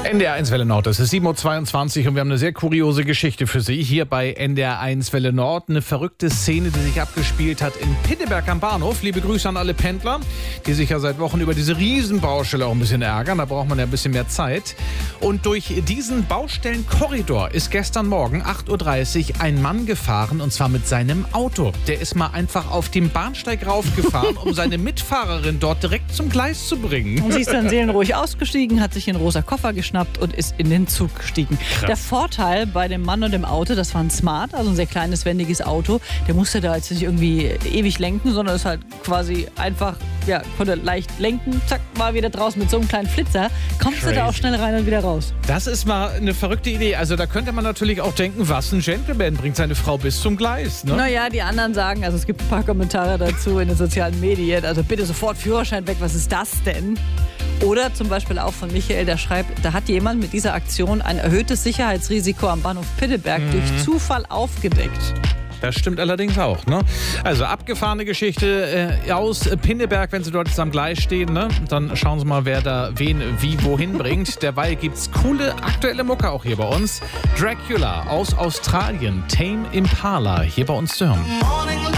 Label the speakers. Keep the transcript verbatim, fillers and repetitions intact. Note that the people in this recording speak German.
Speaker 1: N D R eins Welle Nord, das ist sieben Uhr zweiundzwanzig und wir haben eine sehr kuriose Geschichte für Sie hier bei N D R eins Welle Nord. Eine verrückte Szene, die sich abgespielt hat in Pinneberg am Bahnhof. Liebe Grüße an alle Pendler, die sich ja seit Wochen über diese Riesenbaustelle auch ein bisschen ärgern. Da braucht man ja ein bisschen mehr Zeit. Und durch diesen Baustellenkorridor ist gestern Morgen acht Uhr dreißig ein Mann gefahren, und zwar mit seinem Auto. Der ist mal einfach auf dem Bahnsteig raufgefahren, um seine Mitfahrerin dort direkt zum Gleis zu bringen.
Speaker 2: Und sie ist dann seelenruhig ausgestiegen, hat sich einen rosa Koffer geschnappt und ist in den Zug gestiegen. Krass. Der Vorteil bei dem Mann und dem Auto, das war ein Smart, also ein sehr kleines, wendiges Auto. Der musste da jetzt nicht irgendwie ewig lenken, sondern ist halt quasi einfach, ja, konnte leicht lenken, zack, war wieder draußen mit so einem kleinen Flitzer. Kommst Crazy. Du da auch schnell rein und wieder raus.
Speaker 1: Das ist mal eine verrückte Idee. Also da könnte man natürlich auch denken, was ein Gentleman, bringt seine Frau bis zum Gleis. Ne?
Speaker 2: Naja, die anderen sagen, also es gibt ein paar Kommentare dazu in den sozialen Medien, also bitte sofort Führerschein weg, was ist das denn? Oder zum Beispiel auch von Michael, der schreibt, da hat jemand mit dieser Aktion ein erhöhtes Sicherheitsrisiko am Bahnhof Pinneberg mhm. durch Zufall aufgedeckt.
Speaker 1: Das stimmt allerdings auch, ne? Also abgefahrene Geschichte äh, aus Pinneberg, wenn Sie dort jetzt am Gleis stehen, ne? Dann schauen Sie mal, wer da wen wie wohin bringt. Derweil gibt's coole aktuelle Mucke auch hier bei uns. Dracula aus Australien, Tame Impala, hier bei uns zu hören.